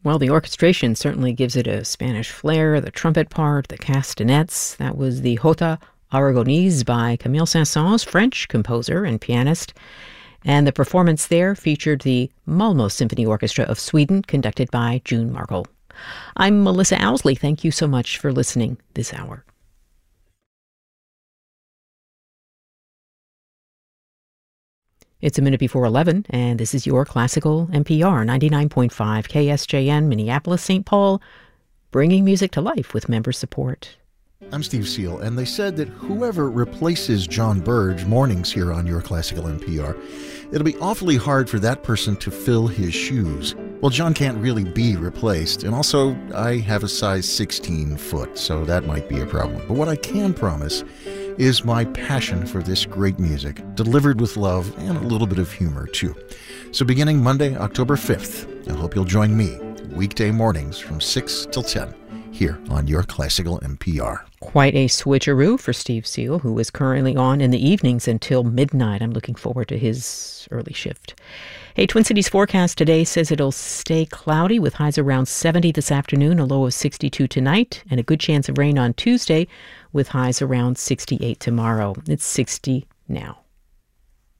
Well, the orchestration certainly gives it a Spanish flair, the trumpet part, the castanets. That was the Jota Aragonese by Camille Saint-Saëns, French composer and pianist. And the performance there featured the Malmö Symphony Orchestra of Sweden, conducted by June Markle. I'm Melissa Owsley. Thank you so much for listening this hour. It's a minute before 11, and this is your Classical NPR 99.5 KSJN, Minneapolis, St. Paul, bringing music to life with member support. I'm Steve Seal, and they said that whoever replaces John Burge mornings here on your Classical NPR, it'll be awfully hard for that person to fill his shoes. Well, John can't really be replaced, and also I have a size 16 foot, so that might be a problem. But what I can promise is my passion for this great music, delivered with love and a little bit of humor, too. So beginning Monday, October 5th, I hope you'll join me weekday mornings from 6 till 10 here on your Classical NPR. Quite a switcheroo for Steve Seal, who is currently on in the evenings until midnight. I'm looking forward to his early shift. Hey, Twin Cities forecast today says it'll stay cloudy with highs around 70 this afternoon, a low of 62 tonight, and a good chance of rain on Tuesday with highs around 68 tomorrow. It's 60 now.